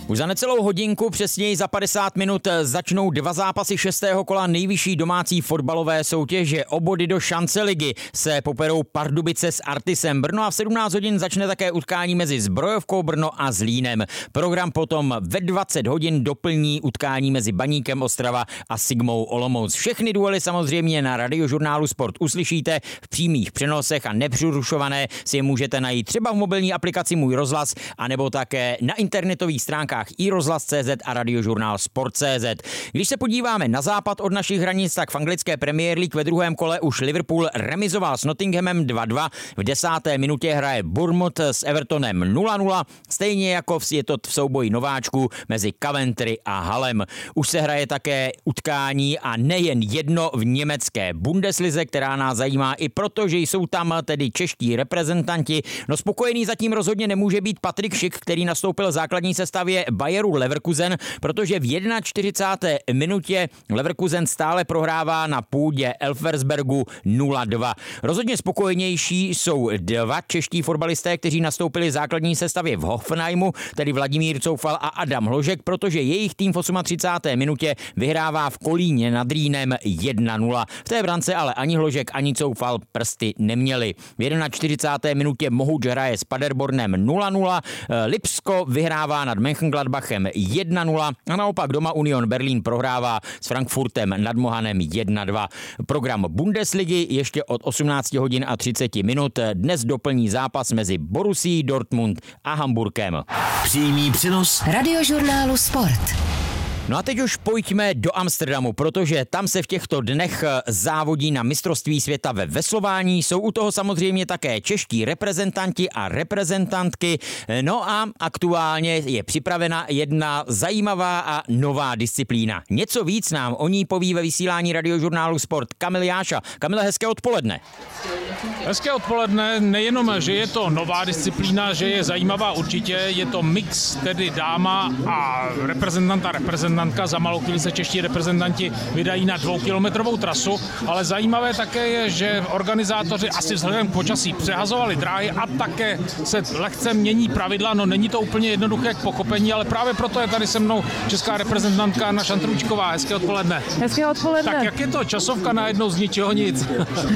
Už za necelou hodinku, přesněji za 50 minut, začnou dva zápasy 6. kola nejvyšší domácí fotbalové soutěže. O body do šance ligy se poperou Pardubice s Artisem Brno a v 17 hodin začne také utkání mezi Zbrojovkou Brno a Zlínem. Program potom ve 20 hodin doplní utkání mezi Baníkem Ostrava a Sigmou Olomouc. Všechny duely samozřejmě na Radiožurnálu Sport uslyšíte v přímých přenosech a nepřerušované si je můžete najít třeba v mobilní aplikaci Můj rozhlas, anebo také na internetových stránkách iRozhlas.cz a Radiožurnál Sport.cz. Když se podíváme na západ od našich hranic, tak v anglické Premier League ve druhém kole už Liverpool remizoval s Nottinghamem 2-2. V 10. minutě hraje Bournemouth s Evertonem 0-0, stejně jako je to v souboji nováčků mezi Coventry a Hullem. Už se hraje také utkání a nejen jedno v německé Bundeslize, která nás zajímá i proto, že jsou tam tedy čeští reprezentanti. No spokojený zatím rozhodně nemůže být Patrik Schick, který nastoupil v základní sestavě Bayeru Leverkusen, protože v 41. minutě Leverkusen stále prohrává na půdě Elversbergu 0-2. Rozhodně spokojenější jsou dva čeští fotbalisté, kteří nastoupili v základní sestavě v Hoffenheimu, tedy Vladimír Coufal a Adam Hložek, protože jejich tým v 38. minutě vyhrává v Kolíně nad Rýnem 1-0. V té brance ale ani Hložek, ani Coufal prsty neměli. V 41. minutě Mohuč hraje s Paderbornem 0-0, Lipsko vyhrává nad Mönchengladbachem 1-0 a naopak doma Union Berlin prohrává s Frankfurtem nad Mohanem 1-2. Program Bundesligy ještě od 18 hodin a 30 minut dnes doplní zápas mezi Borussií Dortmund a Hamburkem. Přímý přenos Radiožurnálu Sport. No a teď už pojďme do Amsterdamu, protože tam se v těchto dnech závodí na mistrovství světa ve veslování. Jsou u toho samozřejmě také čeští reprezentanti a reprezentantky. No a aktuálně je připravena jedna zajímavá a nová disciplína. Něco víc nám o ní poví ve vysílání Radiožurnálu Sport Kamil Jáša. Kamile, hezké odpoledne. Hezké odpoledne, nejenom, že je to nová disciplína, že je zajímavá určitě, je to mix, tedy dáma a reprezentantka, za malou chvíli se čeští reprezentanti vydají na 2kilometrovou trasu, ale zajímavé také je, že organizátoři asi vzhledem k počasí přehazovali dráhy a také se lehce mění pravidla, no není to úplně jednoduché k pochopení, ale právě proto je tady se mnou česká reprezentantka Anna Šantručková. Hezké odpoledne. Hezké odpoledne. Tak jak je to časovka najednou z ničeho nic?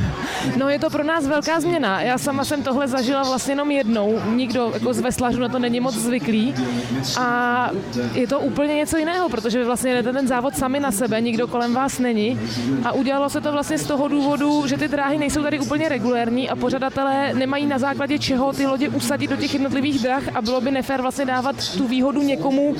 No je to pro nás velká změna. Já sama jsem tohle zažila vlastně jenom jednou. Nikdo jako z veslařů na to není moc zvyklý. A je to úplně něco jiného, protože vy vlastně jdete ten závod sami na sebe, nikdo kolem vás není. A udělalo se to vlastně z toho důvodu, že ty dráhy nejsou tady úplně regulérní a pořadatelé nemají na základě čeho ty lodě usadit do těch jednotlivých drah a bylo by nefér vlastně dávat tu výhodu někomu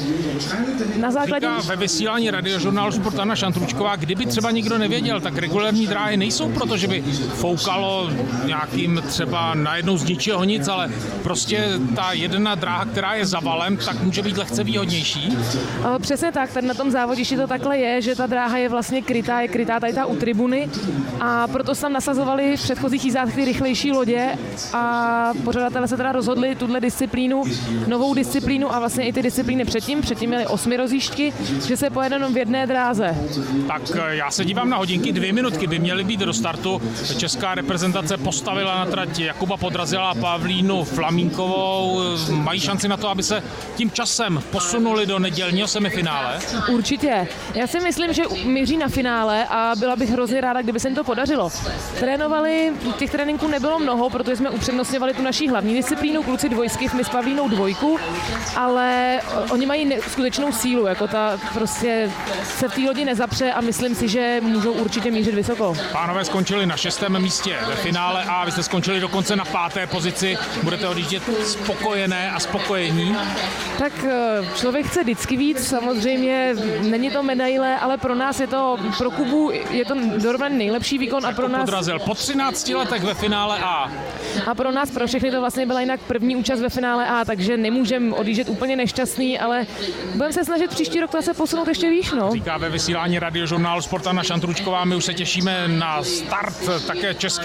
na základě... Říká ve vysílání Radiožurnálu Sport Anna Šantručková, kdyby třeba nikdo nevěděl, tak regulérní dráhy nejsou proto, že by foukalo nějakým třeba najednou z ničeho nic, ale prostě ta jedna dráha, která je za valem, tak může být lehce výhodnější. Přesně tak, tady na tom závodišti to takhle je, že ta dráha je vlastně krytá tady ta u tribuny a proto se tam nasazovali v předchozích jízdách ty rychlejší lodě a pořadatelé se teda rozhodli tuhle disciplínu, novou disciplínu a vlastně i ty disciplíny předtím měli 8 rozjížďky, že se pojede jenom v jedné dráze. Tak já se dívám na hodinky, 2 minutky by měly být do startu. Česká reprezentace postavila na trať Jakuba Podrazila a Pavlínu Flamínkovou. Mají šanci na to, aby se tím časem posunuli do nedělního semifinále? Určitě. Já si myslím, že míří na finále a byla bych hrozně ráda, kdyby se jim to podařilo. Trénovali, těch tréninků nebylo mnoho, protože jsme upřednostňovali tu naší hlavní disciplínu, kluci dvojsky, my s Pavlínou dvojku, ale oni mají skutečnou sílu, jako ta prostě se v té lodi nezapře a myslím si, že můžou určitě mířit vysoko. Pánové skončili na 6. místě ve finále a vy jste skončili dokonce na 5. pozici. Budete odjíždět spokojené a spokojení? Tak člověk chce vždycky víc, samozřejmě není to medaile, ale pro nás je to, pro Kubu je to dorovnaný nejlepší výkon a pro nás... Podrazil po 13 letech ve finále A. A pro nás, pro všechny to vlastně byla jinak první účast ve finále A, takže nemůžeme odjíždět úplně nešťastný, ale budeme se snažit příští rok to se posunout ještě výš, no. Říká ve vysílání Radiožurnálu Sport Anna Šantručková, my už se těšíme na start také české dvojice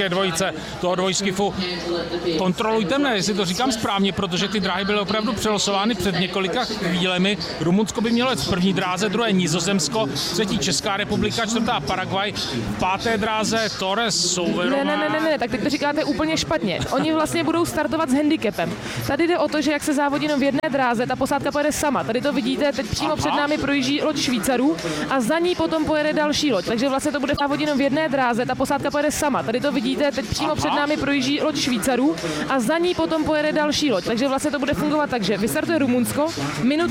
organizace toho dvojskifu. Kontrolujte mne, jestli to říkám správně, protože ty dráhy byly opravdu přelosovány před několika chvílemi. Rumunsko by mělo jet v první dráze, druhé Nizozemsko, třetí Česká republika, čtvrtá Paraguay, v páté dráze Torres, Souverová. Ne, tak teď to říkáte úplně špatně. Oni vlastně budou startovat s handicapem. Tady jde o to, že jak se závodí jenom v jedné dráze, ta posádka pojede sama. Tady to vidíte, teď přímo před námi projíždí loď Švýcarů a za ní potom pojede další loď. Takže vlastně to bude závodit jenom v jedné dráze, ta posádka pojede sama. Tady to vidíte, teď přímo před námi projíždí loď Švýcarů a za ní potom pojede další loď. Takže vlastně to bude fungovat tak, že vystartuje Rumunsko, minutu